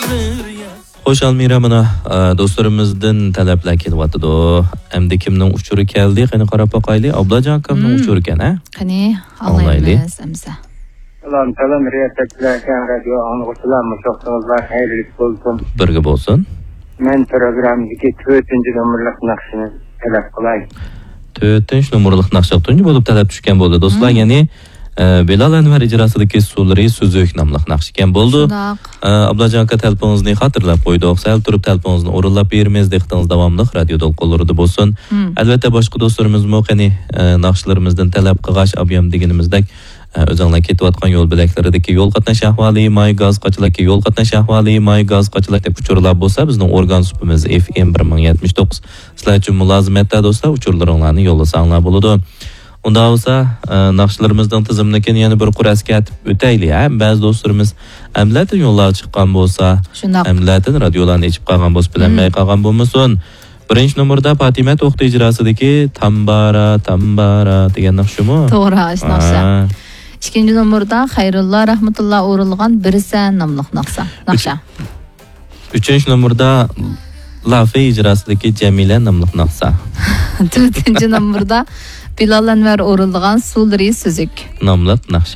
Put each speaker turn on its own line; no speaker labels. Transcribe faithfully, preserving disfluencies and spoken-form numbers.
Xo'sh, Almira, mana do'stlarimizdan talablar kelyapti. Endi kimning uchuri keldi? Qani qarab boqaylik. Ablajon kimning uchuri ekan, ha?
Qani, anglaymiz amsa.
Salam, salam, riyosetchilarga radio anglag'uchilar, mushaqsizlar, xayrli bo'lsin.
Birga bo'lsin.
Men programdagi to'rtinchi nomerlik naqshini talab qilay.
to'rtinchi nomerlik naqsha tunji bo'lib talab tushgan bo'ldi. Do'stlar, ya'ni Bilal Anvar ijrosidagi Sulri Suzuk nomli naqsh ekan bo'ldi. Ablajon aka telefoningizni xotirlab qo'ydik. Sal turib telefoningizni o'rinlab beramiz, dehqonlar davomli radio to'lqinlarida bo'lsin. Albatta boshqa do'stlarimiz mo qani naqshlarimizdan talab qilgash ob'yam deganimizdek o'zinglar ketayotgan yo'l bilaklaridagi yo'l qatnash ahvoli, may gaz qochilarga yo'l qatnash ahvoli, may gaz qochilar deb uchurlar bo'lsa, bizning organ supimiz F M bir ming yetmish to'qqiz sizlar uchun mulozimatda do'stlar, uchurlaringlarni yo'lasanglar bo'ladi. Unda olsa naqshlarimizdan tizimlikini yana bir qurasga atib o'taylik. Ba'zi do'stlarimiz amlatin yo'llar chiqqan bo'lsa, amlatin radiolarni ichib qolgan bo'lsa, bilinmay qolgan bo'lmasin. Birinchi nomerda Fatima To'xta ijrosidagi Tambara Tambara degan naqshmi?
To'g'ri, naqsha. Ikkinchi nomerda Xayrulla rahmatulloh o'rilgan Birsan nomli naqsha. Naqsha.
Uchinchi nomerda Lafi ijrosidagi Jamila nomli naqsha.
To'rtinchi nomerda Bilal Anvar o'rilgan Sulri Suzuk
nomli naqsha.